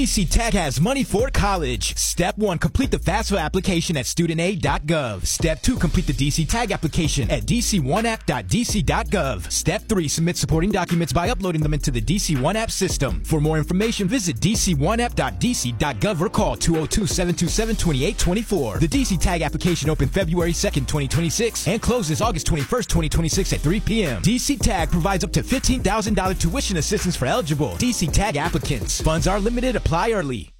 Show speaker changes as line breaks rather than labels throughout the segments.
DC Tech has money for college. Step 1, complete the FAFSA application at studentaid.gov. Step 2, complete the DC Tag application at dc1app.dc.gov. Step 3, submit supporting documents by uploading them into the DC One App system. For more information, visit dc1app.dc.gov or call 202-727-2824. The DC Tag application opened February 2nd, 2026 and closes August 21st, 2026 at 3 p.m. DC Tag provides up to $15,000 tuition assistance for eligible DC Tag applicants. Funds are limited. Apply early.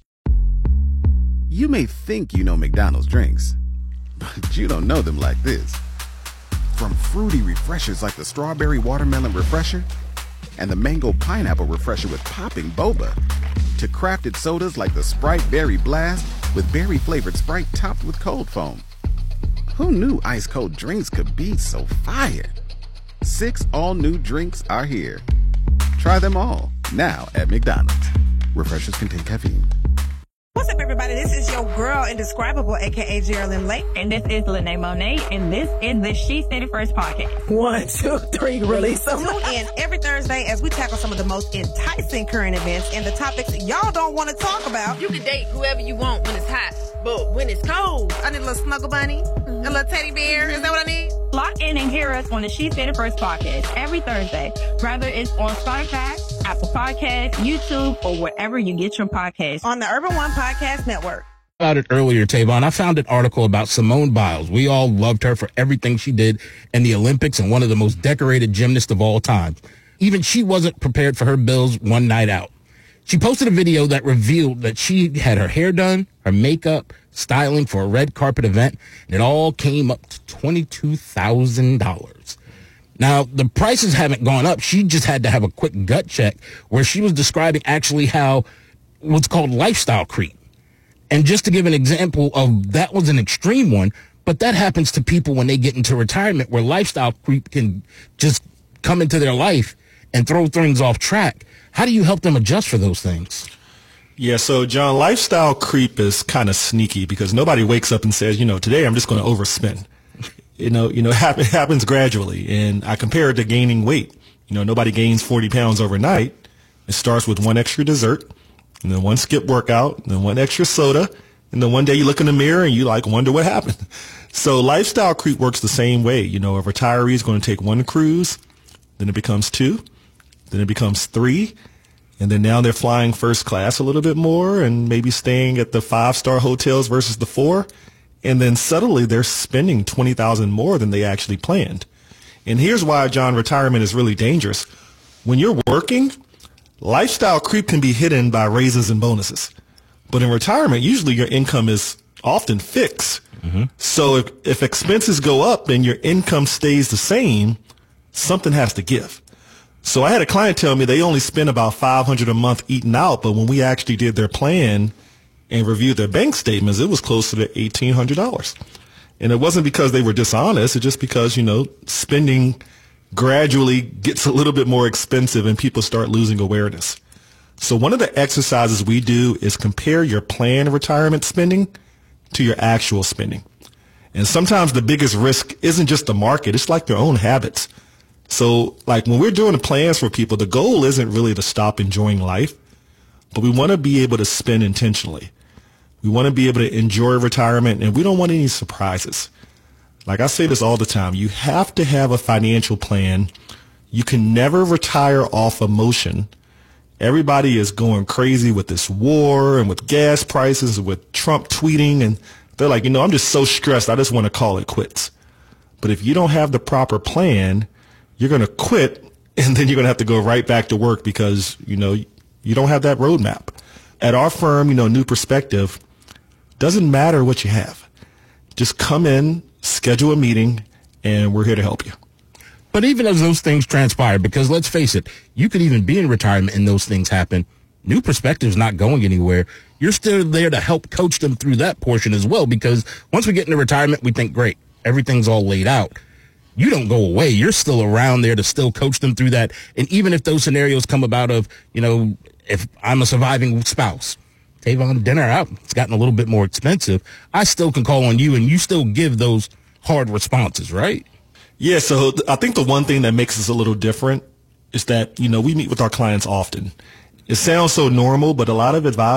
You may think you know McDonald's drinks, but you don't know them like this. From fruity refreshers like the Strawberry Watermelon Refresher and the Mango Pineapple Refresher with popping boba, to crafted sodas like the Sprite Berry Blast with berry-flavored Sprite topped with cold foam. Who knew ice-cold drinks could be so fire? 6 all-new drinks are here. Try them all, now at McDonald's. Refreshers contain caffeine.
What's up, everybody? This is your girl, Indescribable, a.k.a. Geraldine Lake.
And this is Lene Monet, and this is the She Said It First podcast.
1, 2, 3, release them. Tune in every Thursday as we tackle some of the most enticing current events and the topics y'all don't want to talk about.
You can date whoever you want when it's hot, but when it's cold,
I need a little snuggle bunny, a little teddy bear. Is that what I need?
Lock in and hear us on the She Said It First podcast every Thursday, whether it's on Spotify, Apple Podcasts, YouTube, or wherever you get your podcasts.
On the Urban One Podcast Network.
About it earlier, Tavon, I found an article about Simone Biles. We all loved her for everything she did in the Olympics and one of the most decorated gymnasts of all time. Even she wasn't prepared for her bills one night out. She posted a video that revealed that she had her hair done, her makeup, styling for a red carpet event, and it all came up to $22,000. Now, the prices haven't gone up. She just had to have a quick gut check where she was describing actually how what's called lifestyle creep. And just to give an example of that was an extreme one, but that happens to people when they get into retirement where lifestyle creep can just come into their life and throw things off track. How do you help them adjust for those things?
Yeah, so John, lifestyle creep is kind of sneaky because nobody wakes up and says, today I'm just going to overspend. It happens gradually. And I compare it to gaining weight. Nobody gains 40 pounds overnight. It starts with one extra dessert, and then one skip workout, and then one extra soda, and then one day you look in the mirror and you wonder what happened. So lifestyle creep works the same way. A retiree is going to take one cruise, then it becomes 2, then it becomes 3, and then now they're flying first class a little bit more and maybe staying at the 5-star hotels versus the 4. And then suddenly they're spending $20,000 more than they actually planned. And here's why, John, retirement is really dangerous. When you're working, lifestyle creep can be hidden by raises and bonuses. But in retirement, usually your income is often fixed. Mm-hmm. So if expenses go up and your income stays the same, something has to give. So I had a client tell me they only spend about $500 a month eating out, but when we actually did their plan and reviewed their bank statements, it was closer to $1,800. And it wasn't because they were dishonest. It's just because, spending gradually gets a little bit more expensive and people start losing awareness. So one of the exercises we do is compare your planned retirement spending to your actual spending. And sometimes the biggest risk isn't just the market. It's like their own habits. So when we're doing the plans for people, the goal isn't really to stop enjoying life, but we want to be able to spend intentionally. We want to be able to enjoy retirement, and we don't want any surprises. Like I say this all the time, you have to have a financial plan. You can never retire off emotion. Everybody is going crazy with this war and with gas prices, with Trump tweeting, and they're like, I'm just so stressed, I just want to call it quits. But if you don't have the proper plan, you're going to quit, and then you're going to have to go right back to work because, you don't have that roadmap. At our firm, New Perspective, doesn't matter what you have. Just come in, schedule a meeting, and we're here to help you.
But even as those things transpire, because let's face it, you could even be in retirement and those things happen. New Perspective's not going anywhere. You're still there to help coach them through that portion as well, because once we get into retirement, we think, great, everything's all laid out. You don't go away. You're still around there to still coach them through that. And even if those scenarios come about of, if I'm a surviving spouse, Tavon, dinner out, it's gotten a little bit more expensive, I still can call on you and you still give those hard responses, right?
Yeah, so I think the one thing that makes us a little different is that, we meet with our clients often. It sounds so normal, but a lot of advice